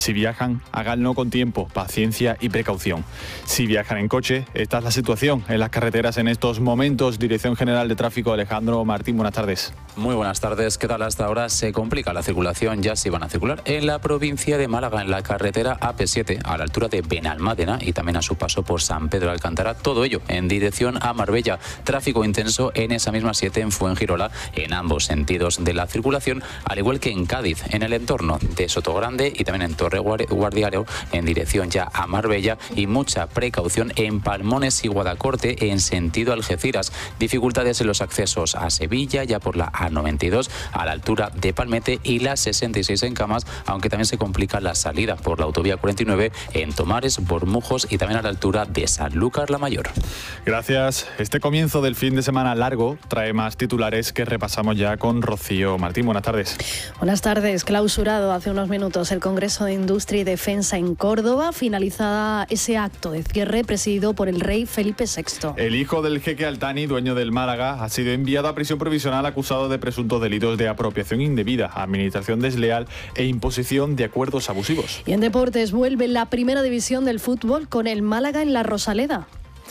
Si viajan, háganlo con tiempo, paciencia y precaución. Si viajan en coche, esta es la situación en las carreteras en estos momentos. Dirección General de Tráfico, Alejandro Martín, buenas tardes. Muy buenas tardes. ¿Qué tal? Hasta ahora se complica la circulación. Ya se van a circular en la provincia de Málaga, en la carretera AP7, a la altura de Benalmádena y también a su paso por San Pedro de Alcántara. Todo ello en dirección a Marbella. Tráfico intenso en esa misma 7 en Fuengirola, en ambos sentidos de la circulación, al igual que en Cádiz, en el entorno de Sotogrande y también en Torre Guardiaro, en dirección ya a Marbella, y mucha precaución en Palmones y Guadacorte en sentido Algeciras. Dificultades en los accesos a Sevilla, ya por la A92 a la altura de Palmete, y la 66 en Camas, aunque también se complica la salida por la autovía 49 en Tomares, Bormujos y también a la altura de Sanlúcar la Mayor. Gracias. Este comienzo del fin de semana largo trae más titulares que repasamos ya con Rocío Martín. Buenas tardes. Buenas tardes. Clausurado hace unos minutos el Congreso de Industria y Defensa en Córdoba, finalizada ese acto de cierre presidido por el rey Felipe VI. El hijo del jeque Altani, dueño del Málaga, ha sido enviado a prisión provisional acusado de presuntos delitos de apropiación indebida, administración desleal e imposición de acuerdos abusivos. Y en deportes vuelve la primera división del fútbol con el Málaga en la Rosaleda.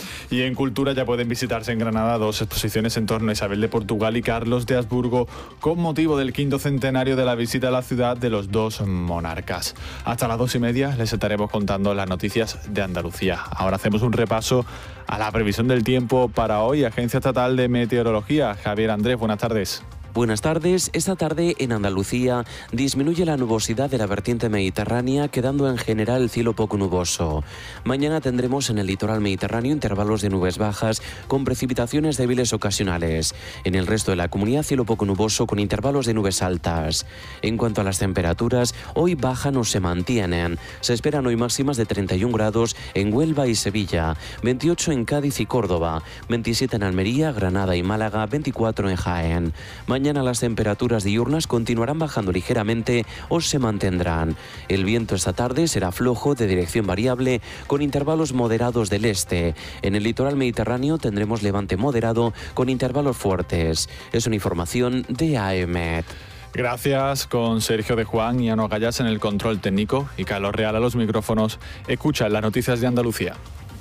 Y en cultura ya pueden visitarse en Granada 2 exposiciones en torno a Isabel de Portugal y Carlos de Habsburgo, con motivo del 5º centenario de la visita a la ciudad de los dos monarcas. Hasta las 2:30 les estaremos contando las noticias de Andalucía. Ahora hacemos un repaso a la previsión del tiempo para hoy. Agencia Estatal de Meteorología. Javier Andrés, buenas tardes. Buenas tardes. Esta tarde en Andalucía disminuye la nubosidad de la vertiente mediterránea, quedando en general el cielo poco nuboso. Mañana tendremos en el litoral mediterráneo intervalos de nubes bajas con precipitaciones débiles ocasionales. En el resto de la comunidad, cielo poco nuboso con intervalos de nubes altas. En cuanto a las temperaturas, hoy bajan o se mantienen. Se esperan hoy máximas de 31 grados en Huelva y Sevilla, 28 en Cádiz y Córdoba, 27 en Almería, Granada y Málaga, 24 en Jaén. Mañana las temperaturas diurnas continuarán bajando ligeramente o se mantendrán. El viento esta tarde será flojo, de dirección variable, con intervalos moderados del este. En el litoral mediterráneo tendremos levante moderado con intervalos fuertes. Es una información de AEMET. Gracias, con Sergio de Juan y Ano Gallas en el control técnico y Carlos Real a los micrófonos. Escucha las noticias de Andalucía.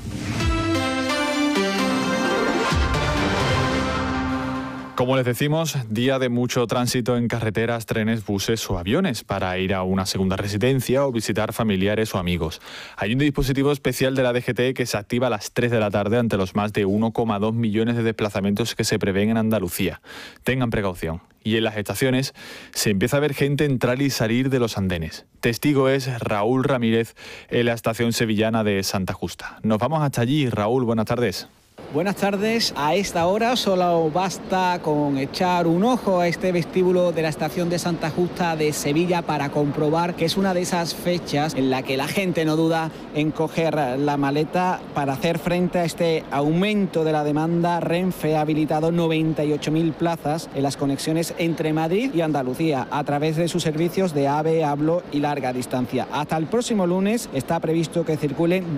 Como les decimos, día de mucho tránsito en carreteras, trenes, buses o aviones para ir a una segunda residencia o visitar familiares o amigos. Hay un dispositivo especial de la DGT que se activa a las 3 de la tarde ante los más de 1,2 millones de desplazamientos que se prevén en Andalucía. Tengan precaución. Y en las estaciones se empieza a ver gente entrar y salir de los andenes. Testigo es Raúl Ramírez en la estación sevillana de Santa Justa. Nos vamos hasta allí. Raúl, buenas tardes. Buenas tardes. A esta hora solo basta con echar un ojo a este vestíbulo de la estación de Santa Justa de Sevilla para comprobar que es una de esas fechas en la que la gente no duda en coger la maleta para hacer frente a este aumento de la demanda. Renfe ha habilitado 98.000 plazas en las conexiones entre Madrid y Andalucía a través de sus servicios de AVE, Hablo y larga distancia. Hasta el próximo lunes está previsto que circulen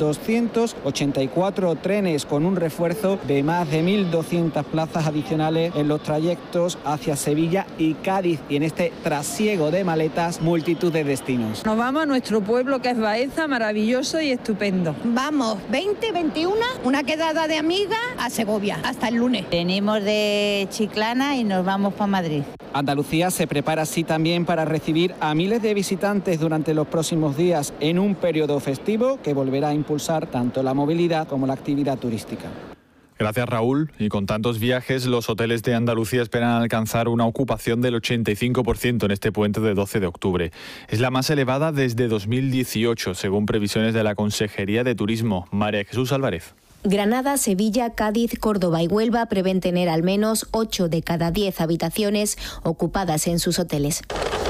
284 trenes con un refuerzo de más de 1.200 plazas adicionales en los trayectos hacia Sevilla y Cádiz, y en este trasiego de maletas multitud de destinos. Nos vamos a nuestro pueblo, que es Baeza, maravilloso y estupendo. Vamos, 20, 21, una quedada de amigas a Segovia, hasta el lunes. Venimos de Chiclana y nos vamos para Madrid. Andalucía se prepara así también para recibir a miles de visitantes durante los próximos días en un periodo festivo que volverá a impulsar tanto la movilidad como la actividad turística. Gracias, Raúl. Y con tantos viajes, los hoteles de Andalucía esperan alcanzar una ocupación del 85% en este puente de 12 de octubre. Es la más elevada desde 2018, según previsiones de la Consejería de Turismo. María Jesús Álvarez. Granada, Sevilla, Cádiz, Córdoba y Huelva prevén tener al menos 8 de cada 10 habitaciones ocupadas en sus hoteles.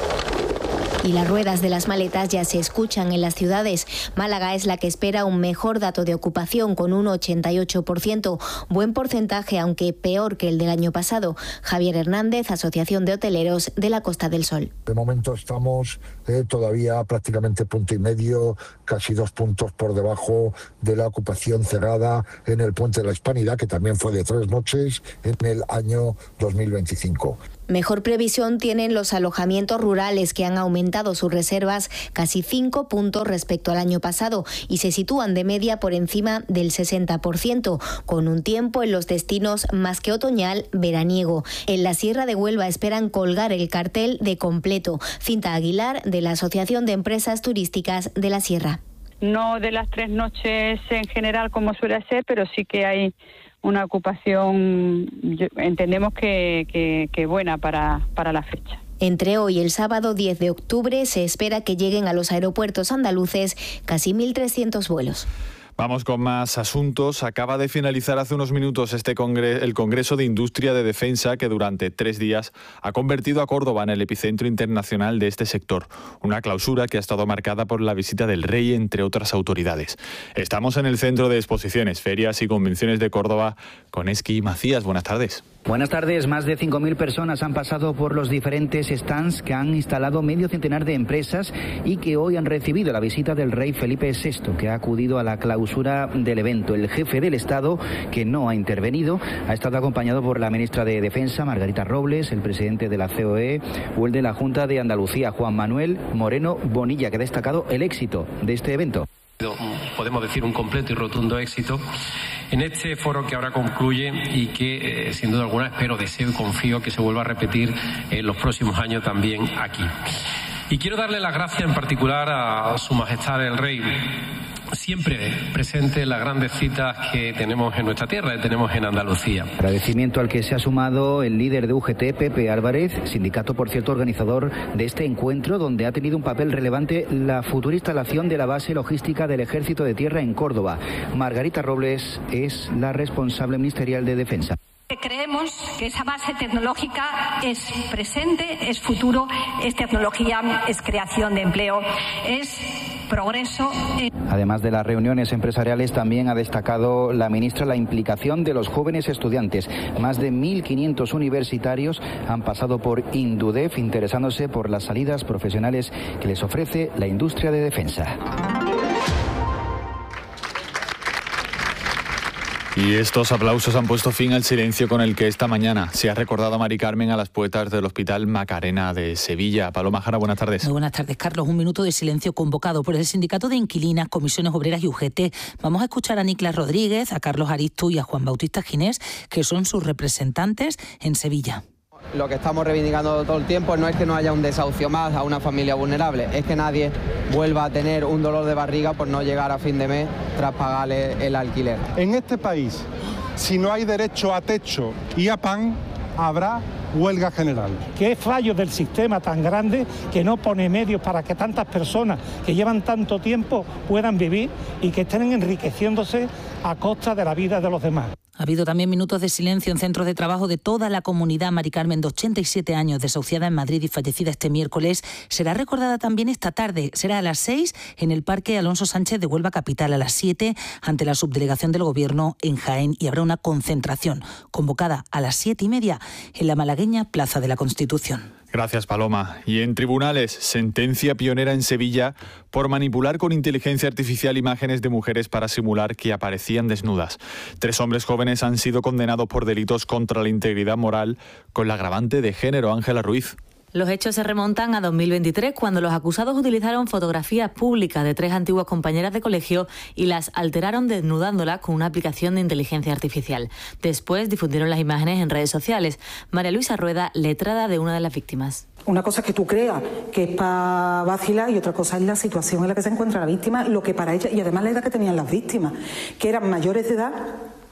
Y las ruedas de las maletas ya se escuchan en las ciudades. Málaga es la que espera un mejor dato de ocupación, con un 88%, buen porcentaje, aunque peor que el del año pasado. Javier Hernández, Asociación de Hoteleros de la Costa del Sol. De momento estamos todavía prácticamente punto y medio, casi 2 puntos por debajo de la ocupación cerrada en el Puente de la Hispanidad, que también fue de 3 noches en el año 2025. Mejor previsión tienen los alojamientos rurales, que han aumentado sus reservas casi 5 puntos respecto al año pasado y se sitúan de media por encima del 60%, con un tiempo en los destinos más que otoñal, veraniego. En la Sierra de Huelva esperan colgar el cartel de completo. Cinta Aguilar, de la Asociación de Empresas Turísticas de la Sierra. No de las 3 noches en general como suele ser, pero sí que hay una ocupación, entendemos que buena para la fecha. Entre hoy y el sábado 10 de octubre se espera que lleguen a los aeropuertos andaluces casi 1.300 vuelos. Vamos con más asuntos. Acaba de finalizar hace unos minutos el Congreso de Industria de Defensa, que durante 3 días ha convertido a Córdoba en el epicentro internacional de este sector. Una clausura que ha estado marcada por la visita del Rey, entre otras autoridades. Estamos en el Centro de Exposiciones, Ferias y Convenciones de Córdoba con Esqui Macías. Buenas tardes. Buenas tardes. Más de 5.000 personas han pasado por los diferentes stands que han instalado medio centenar de empresas y que hoy han recibido la visita del rey Felipe VI, que ha acudido a la clausura del evento. El jefe del Estado, que no ha intervenido, ha estado acompañado por la ministra de Defensa, Margarita Robles, el presidente de la COE o el de la Junta de Andalucía, Juan Manuel Moreno Bonilla, que ha destacado el éxito de este evento. Podemos decir un completo y rotundo éxito en este foro que ahora concluye y que sin duda alguna espero, deseo y confío que se vuelva a repetir en los próximos años también aquí. Y quiero darle las gracias en particular a Su Majestad el Rey, siempre presente en las grandes citas que tenemos en nuestra tierra, que tenemos en Andalucía. Agradecimiento al que se ha sumado el líder de UGT, Pepe Álvarez, sindicato, por cierto, organizador de este encuentro, donde ha tenido un papel relevante la futura instalación de la base logística del Ejército de Tierra en Córdoba. Margarita Robles es la responsable ministerial de Defensa. Creemos que esa base tecnológica es presente, es futuro, es tecnología, es creación de empleo, es progreso. Además de las reuniones empresariales, también ha destacado la ministra la implicación de los jóvenes estudiantes. Más de 1.500 universitarios han pasado por Indudef, interesándose por las salidas profesionales que les ofrece la industria de defensa. Y estos aplausos han puesto fin al silencio con el que esta mañana se ha recordado a Mari Carmen a las puertas del Hospital Macarena de Sevilla. Paloma Jara, buenas tardes. Muy buenas tardes, Carlos. Un minuto de silencio convocado por el Sindicato de Inquilinas, Comisiones Obreras y UGT. Vamos a escuchar a Niklas Rodríguez, a Carlos Aristu y a Juan Bautista Ginés, que son sus representantes en Sevilla. Lo que estamos reivindicando todo el tiempo no es que no haya un desahucio más a una familia vulnerable, es que nadie vuelva a tener un dolor de barriga por no llegar a fin de mes tras pagarle el alquiler. En este país, si no hay derecho a techo y a pan, habrá huelga general. Que es fallo del sistema tan grande que no pone medios para que tantas personas que llevan tanto tiempo puedan vivir y que estén enriqueciéndose a costa de la vida de los demás. Ha habido también minutos de silencio en centros de trabajo de toda la comunidad. Mari Carmen, de 87 años, desahuciada en Madrid y fallecida este miércoles, será recordada también esta tarde. Será a las 6 en el Parque Alonso Sánchez de Huelva Capital, a las 7 ante la subdelegación del Gobierno en Jaén, y habrá una concentración convocada a las 7:30 en la malagueña Plaza de la Constitución. Gracias, Paloma. Y en tribunales, sentencia pionera en Sevilla por manipular con inteligencia artificial imágenes de mujeres para simular que aparecían desnudas. 3 hombres jóvenes han sido condenados por delitos contra la integridad moral con la agravante de género. Ángela Ruiz. Los hechos se remontan a 2023, cuando los acusados utilizaron fotografías públicas de 3 antiguas compañeras de colegio y las alteraron desnudándolas con una aplicación de inteligencia artificial. Después difundieron las imágenes en redes sociales. María Luisa Rueda, letrada de una de las víctimas. Una cosa es que tú creas que es para vacilar y otra cosa es la situación en la que se encuentra la víctima, lo que para ella, y además la edad que tenían las víctimas, que eran mayores de edad,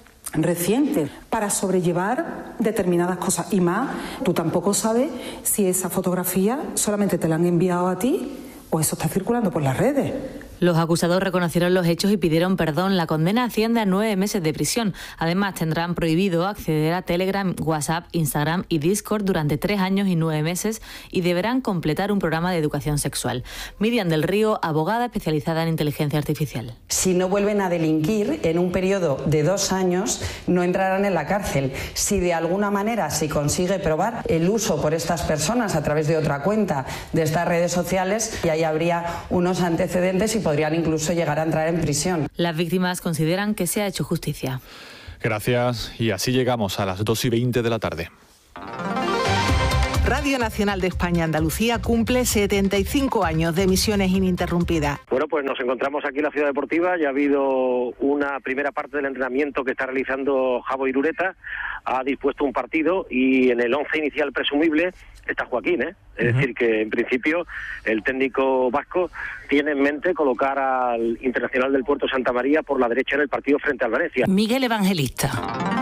recientes, para sobrellevar determinadas cosas. Y más, tú tampoco sabes si esa fotografía solamente te la han enviado a ti o eso está circulando por las redes. Los acusados reconocieron los hechos y pidieron perdón. La condena asciende a 9 meses de prisión. Además, tendrán prohibido acceder a Telegram, WhatsApp, Instagram y Discord durante 3 años y 9 meses y deberán completar un programa de educación sexual. Miriam del Río, abogada especializada en inteligencia artificial. Si no vuelven a delinquir en un periodo de 2 años, no entrarán en la cárcel. Si de alguna manera se consigue probar el uso por estas personas a través de otra cuenta de estas redes sociales, y ahí habría unos antecedentes y podrían incluso llegar a entrar en prisión. Las víctimas consideran que se ha hecho justicia. Gracias, y así llegamos a las 2:20 de la tarde. Radio Nacional de España Andalucía cumple 75 años de emisiones ininterrumpidas. Bueno, pues nos encontramos aquí en la Ciudad Deportiva. Ya ha habido una primera parte del entrenamiento que está realizando Javo Irureta. Ha dispuesto un partido y en el 11 inicial presumible está Joaquín, Es decir, que en principio el técnico vasco tiene en mente colocar al Internacional del Puerto Santa María por la derecha en el partido frente al Valencia. Miguel Evangelista.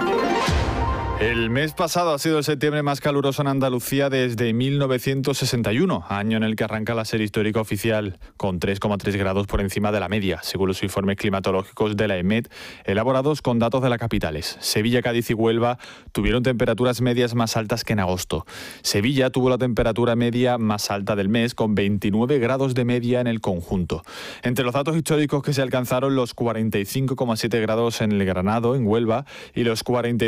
El mes pasado ha sido el septiembre más caluroso en Andalucía desde 1961, año en el que arranca la serie histórica oficial, con 3,3 grados por encima de la media, según los informes climatológicos de la EMET, elaborados con datos de las capitales. Sevilla, Cádiz y Huelva tuvieron temperaturas medias más altas que en agosto. Sevilla tuvo la temperatura media más alta del mes, con 29 grados de media en el conjunto. Entre los datos históricos que se alcanzaron, los 45,7 grados en el Granado, en Huelva, y los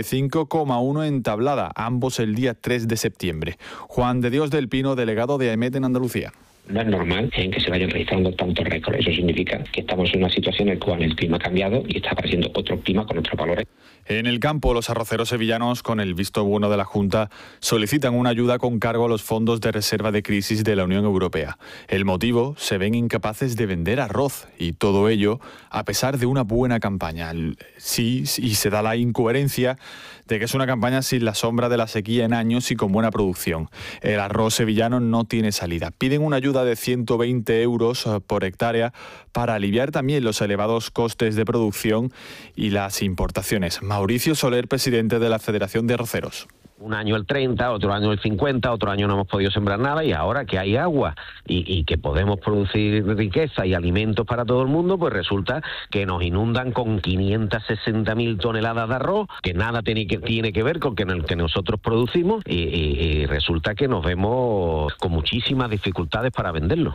45,1 en Tablada, ambos el día 3 de septiembre. Juan de Dios del Pino, delegado de AEMET en Andalucía. No es normal en que se vayan registrando tantos récords. Eso significa que estamos en una situación en la cual el clima ha cambiado y está apareciendo otro clima con otros valores. En el campo, los arroceros sevillanos, con el visto bueno de la Junta, solicitan una ayuda con cargo a los fondos de reserva de crisis de la Unión Europea. El motivo: se ven incapaces de vender arroz, y todo ello a pesar de una buena campaña. Sí, y se da la incoherencia de que es una campaña sin la sombra de la sequía en años y con buena producción. El arroz sevillano no tiene salida. Piden una ayuda de 120 euros por hectárea para aliviar también los elevados costes de producción y las importaciones. Mauricio Soler, presidente de la Federación de Arroceros. Un año el 30, otro año el 50, otro año no hemos podido sembrar nada, y ahora que hay agua y que podemos producir riqueza y alimentos para todo el mundo, pues resulta que nos inundan con 560.000 toneladas de arroz, que nada tiene que ver con el que nosotros producimos, y resulta que nos vemos con muchísimas dificultades para venderlo.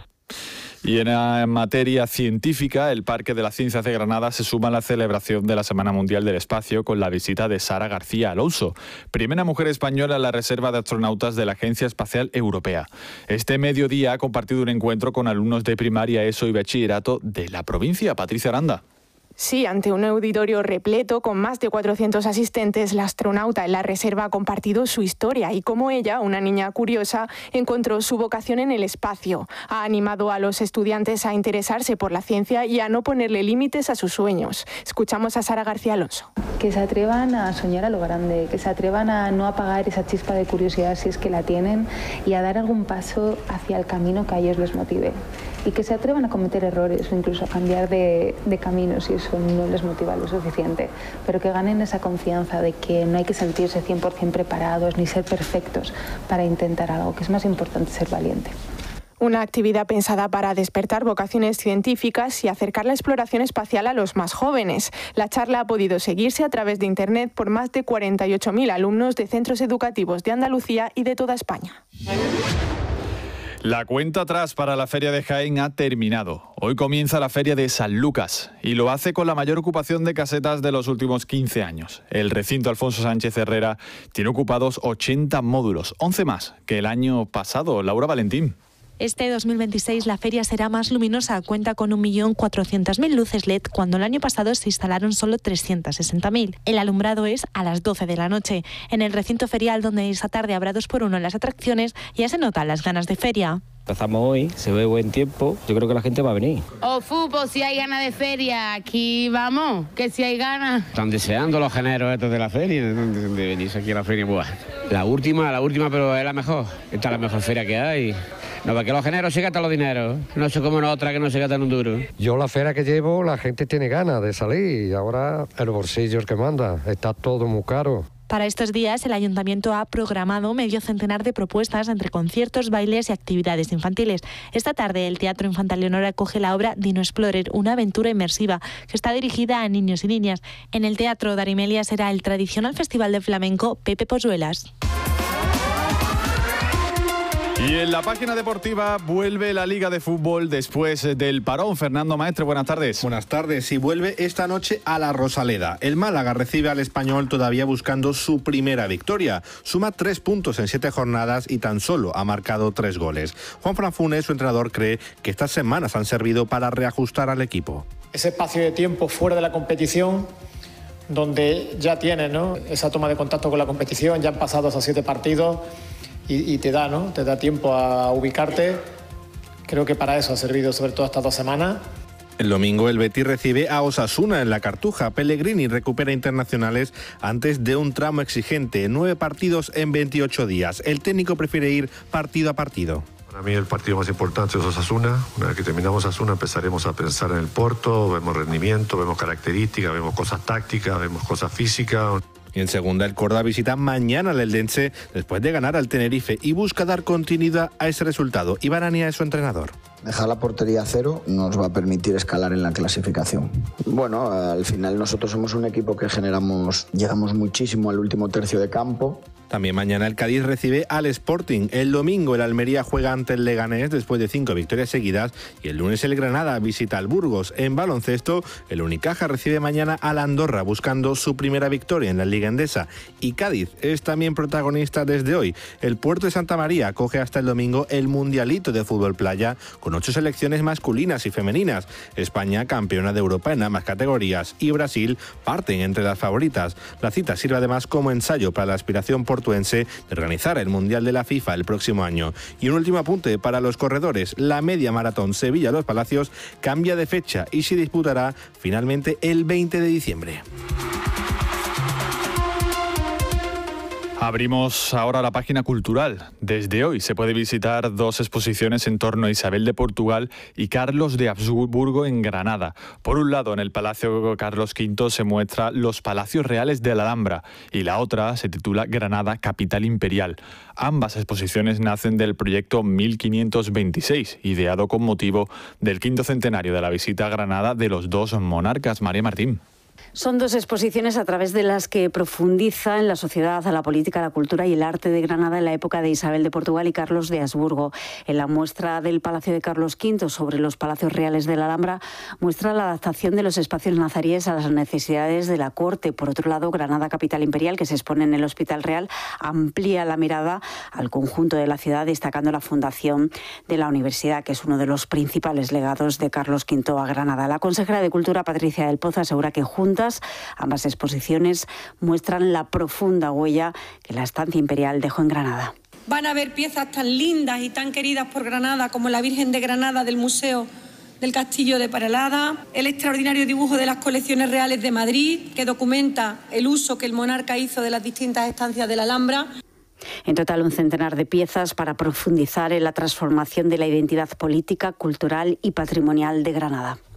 Y en materia científica, el Parque de las Ciencias de Granada se suma a la celebración de la Semana Mundial del Espacio con la visita de Sara García Alonso, primera mujer española en la reserva de astronautas de la Agencia Espacial Europea. Este mediodía ha compartido un encuentro con alumnos de primaria, ESO y bachillerato de la provincia. Patricia Aranda. Sí, ante un auditorio repleto con más de 400 asistentes, la astronauta en la reserva ha compartido su historia y cómo ella, una niña curiosa, encontró su vocación en el espacio. Ha animado a los estudiantes a interesarse por la ciencia y a no ponerle límites a sus sueños. Escuchamos a Sara García Alonso. Que se atrevan a soñar a lo grande, que se atrevan a no apagar esa chispa de curiosidad si es que la tienen, y a dar algún paso hacia el camino que a ellos les motive. Y que se atrevan a cometer errores o incluso a cambiar de camino si eso no les motiva lo suficiente, pero que ganen esa confianza de que no hay que sentirse 100% preparados ni ser perfectos para intentar algo, que es más importante ser valiente. Una actividad pensada para despertar vocaciones científicas y acercar la exploración espacial a los más jóvenes. La charla ha podido seguirse a través de Internet por más de 48.000 alumnos de centros educativos de Andalucía y de toda España. La cuenta atrás para la Feria de Jaén ha terminado. Hoy comienza la Feria de San Lucas y lo hace con la mayor ocupación de casetas de los últimos 15 años. El recinto Alfonso Sánchez Herrera tiene ocupados 80 módulos, 11 más que el año pasado. Laura Valentín. Este 2026 la feria será más luminosa, cuenta con 1.400.000 luces LED, cuando el año pasado se instalaron solo 360.000. El alumbrado es a las 12 de la noche. En el recinto ferial, donde esta tarde habrá 2x1 en las atracciones, ya se notan las ganas de feria. Empezamos hoy, se ve buen tiempo, yo creo que la gente va a venir. Fútbol, si hay ganas de feria, aquí vamos, que si hay ganas. Están deseando los generos estos de la feria, de venirse aquí a la feria. Buah. La última, pero es la mejor. Esta es la mejor feria que hay. No, porque los generos se gastan los dineros. No sé cómo en otra que no se gastan un duro. Yo la feria que llevo, la gente tiene ganas de salir. Y ahora el bolsillo es que manda. Está todo muy caro. Para estos días, el Ayuntamiento ha programado medio centenar de propuestas entre conciertos, bailes y actividades infantiles. Esta tarde, el Teatro Infanta Leonor acoge la obra Dino Explorer, una aventura inmersiva que está dirigida a niños y niñas. En el Teatro Darimelia será el tradicional festival de flamenco Pepe Pozuelas. Y en la página deportiva vuelve la Liga de Fútbol después del parón. Fernando Maestre, buenas tardes. Buenas tardes. Y vuelve esta noche a la Rosaleda. El Málaga recibe al Español todavía buscando su primera victoria. Suma 3 puntos en 7 jornadas y tan solo ha marcado 3 goles. Juanfran Funes, su entrenador, cree que estas semanas han servido para reajustar al equipo. Ese espacio de tiempo fuera de la competición, donde ya tienen, ¿no?, esa toma de contacto con la competición, ya han pasado esos 7 partidos. y te da tiempo a ubicarte. Creo que para eso ha servido sobre todo estas 2 semanas. El domingo el Betis recibe a Osasuna en la Cartuja. Pellegrini recupera internacionales antes de un tramo exigente, 9 partidos en 28 días. El técnico prefiere ir partido a partido. Para mí el partido más importante es Osasuna. Una vez que terminamos Osasuna empezaremos a pensar en el Porto, vemos rendimiento, vemos características, vemos cosas tácticas, vemos cosas físicas. Y en segunda, el Córdoba visita mañana al Eldense después de ganar al Tenerife y busca dar continuidad a ese resultado. Iván Ania es su entrenador. Dejar la portería a 0 nos va a permitir escalar en la clasificación. Bueno, al final nosotros somos un equipo que llegamos muchísimo al último tercio de campo. También mañana el Cádiz recibe al Sporting. El domingo el Almería juega ante el Leganés después de 5 victorias seguidas y el lunes el Granada visita al Burgos. En baloncesto, el Unicaja recibe mañana al Andorra buscando su primera victoria en la Liga Endesa. Y Cádiz es también protagonista desde hoy. El Puerto de Santa María acoge hasta el domingo el Mundialito de Fútbol Playa con 8 selecciones masculinas y femeninas. España, campeona de Europa en ambas categorías, y Brasil parten entre las favoritas. La cita sirve además como ensayo para la aspiración portuense de organizar el Mundial de la FIFA el próximo año. Y un último apunte para los corredores. La media maratón Sevilla-Los Palacios cambia de fecha y se disputará finalmente el 20 de diciembre. Abrimos ahora la página cultural. Desde hoy se puede visitar 2 exposiciones en torno a Isabel de Portugal y Carlos de Habsburgo en Granada. Por un lado, en el Palacio Carlos V se muestra los palacios reales de la Alhambra y la otra se titula Granada, capital imperial. Ambas exposiciones nacen del proyecto 1526, ideado con motivo del 5º centenario de la visita a Granada de los 2 monarcas. María Martín. Son 2 exposiciones a través de las que profundiza en la sociedad, la política, la cultura y el arte de Granada en la época de Isabel de Portugal y Carlos de Habsburgo. En la muestra del Palacio de Carlos V sobre los palacios reales de la Alhambra muestra la adaptación de los espacios nazaríes a las necesidades de la corte. Por otro lado, Granada, capital imperial, que se expone en el Hospital Real, amplía la mirada al conjunto de la ciudad, destacando la fundación de la universidad, que es uno de los principales legados de Carlos V a Granada. La consejera de Cultura, Patricia del Pozo, asegura que juntas ambas exposiciones muestran la profunda huella que la estancia imperial dejó en Granada. Van a ver piezas tan lindas y tan queridas por Granada como la Virgen de Granada del Museo del Castillo de Peralada, el extraordinario dibujo de las colecciones reales de Madrid, que documenta el uso que el monarca hizo de las distintas estancias de la Alhambra. En total, un centenar de piezas para profundizar en la transformación de la identidad política, cultural y patrimonial de Granada.